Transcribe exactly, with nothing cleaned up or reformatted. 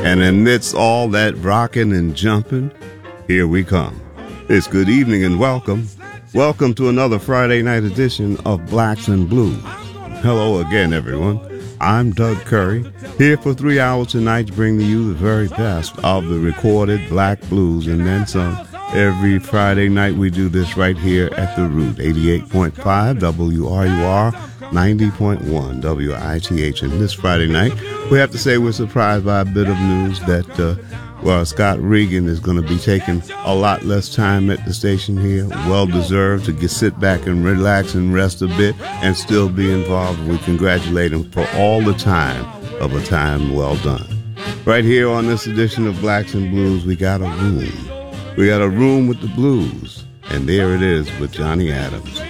And amidst all that rocking and jumping, here we come. It's good evening and welcome. Welcome to another Friday night edition of Blacks and Blues. Hello again, everyone. I'm Doug Curry, here for three hours tonight to bring to you the very best of the recorded black blues and then some. Every Friday night we do this right here at The Root, eighty-eight point five W R U R, ninety point one W I T H. And this Friday night, we have to say we're surprised by a bit of news that, uh, well, Scott Regan is going to be taking a lot less time at the station here. Well-deserved to get, sit back and relax and rest a bit and still be involved. We congratulate him for all the time of a time well done. Right here on this edition of Blacks and Blues, we got a room. We got a room with the blues. And there it is with Johnny Adams.